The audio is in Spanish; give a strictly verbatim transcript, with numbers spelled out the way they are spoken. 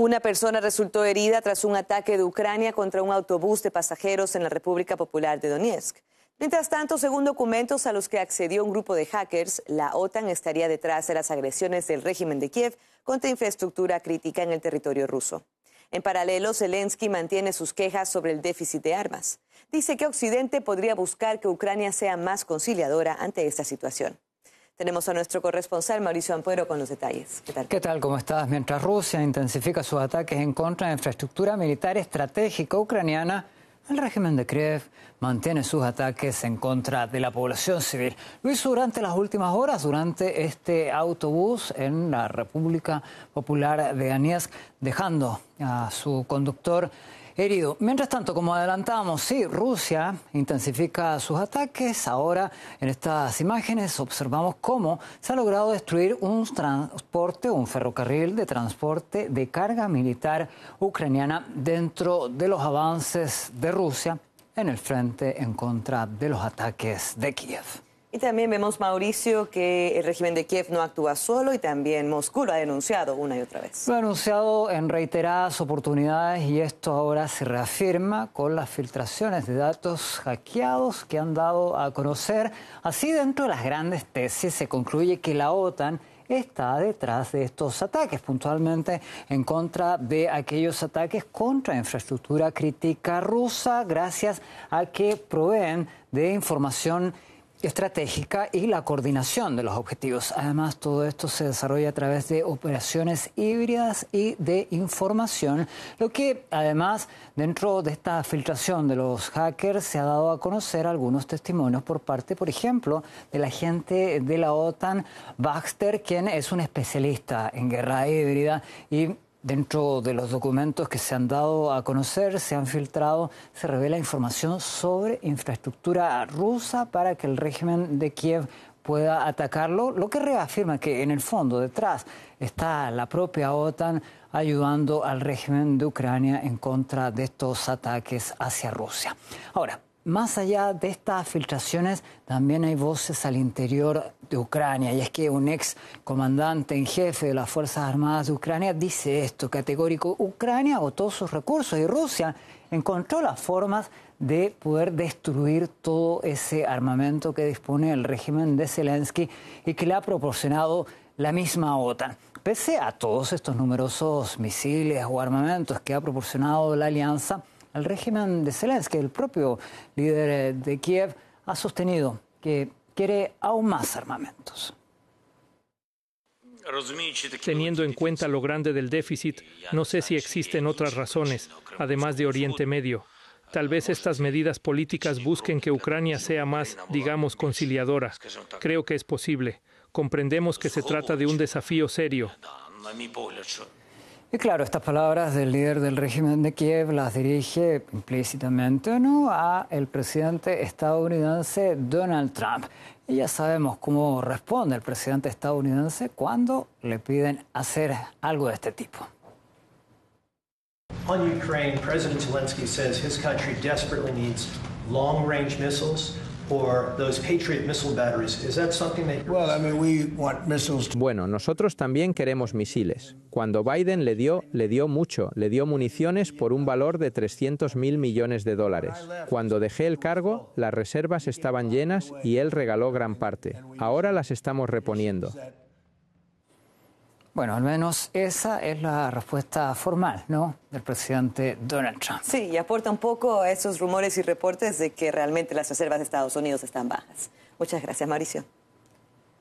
Una persona resultó herida tras un ataque de Ucrania contra un autobús de pasajeros en la República Popular de Donetsk. Mientras tanto, según documentos a los que accedió un grupo de hackers, la OTAN estaría detrás de las agresiones del régimen de Kiev contra infraestructura crítica en el territorio ruso. En paralelo, Zelensky mantiene sus quejas sobre el déficit de armas. Dice que Occidente podría buscar que Ucrania sea más conciliadora ante esta situación. Tenemos a nuestro corresponsal Mauricio Ampuero con los detalles. ¿Qué tal? ¿Qué tal? ¿Cómo estás? Mientras Rusia intensifica sus ataques en contra de infraestructura militar estratégica ucraniana, el régimen de Kiev mantiene sus ataques en contra de la población civil. Lo hizo durante las últimas horas, durante este autobús en la República Popular de Donetsk, dejando a su conductor herido. Mientras tanto, como adelantábamos, sí, Rusia intensifica sus ataques. Ahora, en estas imágenes, observamos cómo se ha logrado destruir un transporte, un ferrocarril de transporte de carga militar ucraniana dentro de los avances de Rusia en el frente en contra de los ataques de Kiev. Y también vemos, Mauricio, que el régimen de Kiev no actúa solo y también Moscú lo ha denunciado una y otra vez. Lo ha anunciado en reiteradas oportunidades y esto ahora se reafirma con las filtraciones de datos hackeados que han dado a conocer. Así, dentro de las grandes tesis se concluye que la OTAN está detrás de estos ataques, puntualmente en contra de aquellos ataques contra infraestructura crítica rusa, gracias a que proveen de información estratégica y la coordinación de los objetivos. Además, todo esto se desarrolla a través de operaciones híbridas y de información, lo que además, dentro de esta filtración de los hackers, se ha dado a conocer algunos testimonios por parte, por ejemplo, del agente de la OTAN, Baxter, quien es un especialista en guerra híbrida y dentro de los documentos que se han dado a conocer, se han filtrado, se revela información sobre infraestructura rusa para que el régimen de Kiev pueda atacarlo, lo que reafirma que en el fondo detrás está la propia OTAN ayudando al régimen de Ucrania en contra de estos ataques hacia Rusia. Ahora, más allá de estas filtraciones, también hay voces al interior de Ucrania, y es que un ex comandante en jefe de las Fuerzas Armadas de Ucrania dice esto, categórico: Ucrania agotó sus recursos y Rusia encontró las formas de poder destruir todo ese armamento que dispone el régimen de Zelensky y que le ha proporcionado la misma OTAN. Pese a todos estos numerosos misiles o armamentos que ha proporcionado la alianza, el régimen de Zelensky, el propio líder de Kiev, ha sostenido que quiere aún más armamentos. Teniendo en cuenta lo grande del déficit, no sé si existen otras razones, además de Oriente Medio. Tal vez estas medidas políticas busquen que Ucrania sea más, digamos, conciliadora. Creo que es posible. Comprendemos que se trata de un desafío serio. Y claro, estas palabras del líder del régimen de Kiev las dirige implícitamente, ¿no?, a el presidente estadounidense Donald Trump. Y ya sabemos cómo responde el presidente estadounidense cuando le piden hacer algo de este tipo. On Ukraine, President Zelensky says his country desperately needs long-range missiles or those Patriot missile batteries. Is that something that Well, I mean, we want missiles. Bueno, nosotros también queremos misiles. Cuando Biden le dio, le dio mucho, le dio municiones por un valor de trescientos mil millones de dólares. Cuando dejé el cargo, las reservas estaban llenas y él regaló gran parte. Ahora las estamos reponiendo. Bueno, al menos esa es la respuesta formal, ¿no?, del presidente Donald Trump. Sí, y aporta un poco a esos rumores y reportes de que realmente las reservas de Estados Unidos están bajas. Muchas gracias, Mauricio.